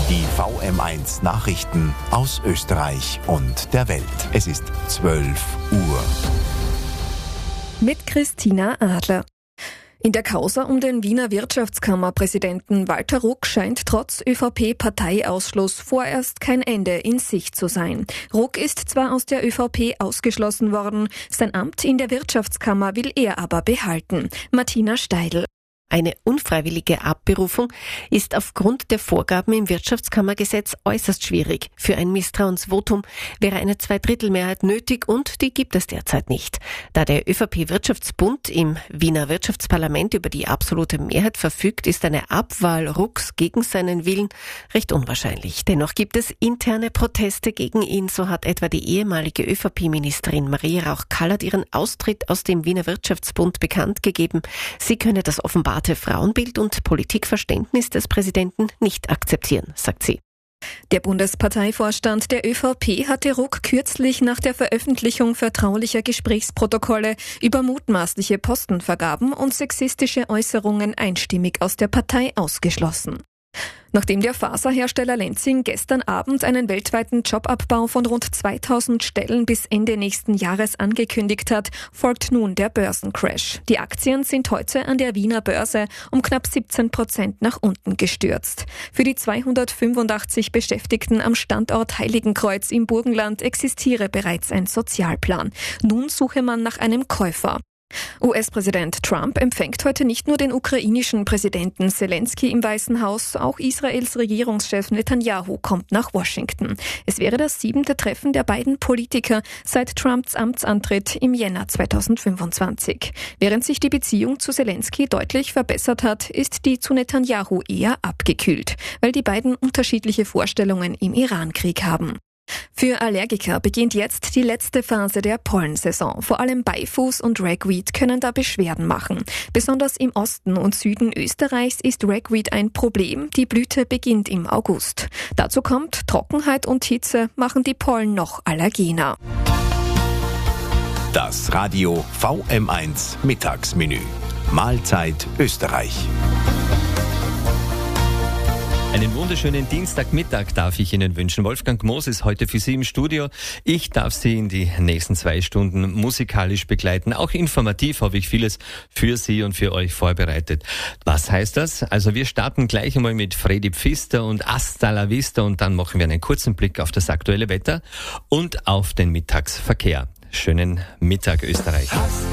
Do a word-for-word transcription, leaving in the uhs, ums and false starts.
Die V M eins Nachrichten aus Österreich und der Welt. Es ist zwölf Uhr. Mit Christina Adler. In der Causa um den Wiener Wirtschaftskammerpräsidenten Walter Ruck scheint trotz ÖVP-Parteiausschluss vorerst kein Ende in Sicht zu sein. Ruck ist zwar aus der ÖVP ausgeschlossen worden, sein Amt in der Wirtschaftskammer will er aber behalten. Martina Steidl. Eine unfreiwillige Abberufung ist aufgrund der Vorgaben im Wirtschaftskammergesetz äußerst schwierig. Für ein Misstrauensvotum wäre eine Zweidrittelmehrheit nötig und die gibt es derzeit nicht. Da der ÖVP-Wirtschaftsbund im Wiener Wirtschaftsparlament über die absolute Mehrheit verfügt, ist eine Abwahl Rucks gegen seinen Willen recht unwahrscheinlich. Dennoch gibt es interne Proteste gegen ihn. So hat etwa die ehemalige ÖVP-Ministerin Maria Rauch-Kallert ihren Austritt aus dem Wiener Wirtschaftsbund bekannt gegeben. Sie könne das offenbar Frauenbild und Politikverständnis des Präsidenten nicht akzeptieren, sagt sie. Der Bundesparteivorstand der ÖVP hatte Ruck kürzlich nach der Veröffentlichung vertraulicher Gesprächsprotokolle über mutmaßliche Postenvergaben und sexistische Äußerungen einstimmig aus der Partei ausgeschlossen. Nachdem der Faserhersteller Lenzing gestern Abend einen weltweiten Jobabbau von rund zweitausend Stellen bis Ende nächsten Jahres angekündigt hat, folgt nun der Börsencrash. Die Aktien sind heute an der Wiener Börse um knapp siebzehn Prozent nach unten gestürzt. Für die zweihundertfünfundachtzig Beschäftigten am Standort Heiligenkreuz im Burgenland existiere bereits ein Sozialplan. Nun suche man nach einem Käufer. U S-Präsident Trump empfängt heute nicht nur den ukrainischen Präsidenten Zelensky im Weißen Haus, auch Israels Regierungschef Netanyahu kommt nach Washington. Es wäre das siebente Treffen der beiden Politiker seit Trumps Amtsantritt im Jänner zweitausendfünfundzwanzig. Während sich die Beziehung zu Zelensky deutlich verbessert hat, ist die zu Netanyahu eher abgekühlt, weil die beiden unterschiedliche Vorstellungen im Irankrieg haben. Für Allergiker beginnt jetzt die letzte Phase der Pollensaison. Vor allem Beifuß und Ragweed können da Beschwerden machen. Besonders im Osten und Süden Österreichs ist Ragweed ein Problem. Die Blüte beginnt im August. Dazu kommt, Trockenheit und Hitze machen die Pollen noch allergener. Das Radio V M eins Mittagsmenü. Mahlzeit Österreich. Einen wunderschönen Dienstagmittag darf ich Ihnen wünschen. Wolfgang Moos ist heute für Sie im Studio. Ich darf Sie in die nächsten zwei Stunden musikalisch begleiten. Auch informativ habe ich vieles für Sie und für euch vorbereitet. Was heißt das? Also wir starten gleich einmal mit Freddy Pfister und Hasta la Vista und dann machen wir einen kurzen Blick auf das aktuelle Wetter und auf den Mittagsverkehr. Schönen Mittag Österreich.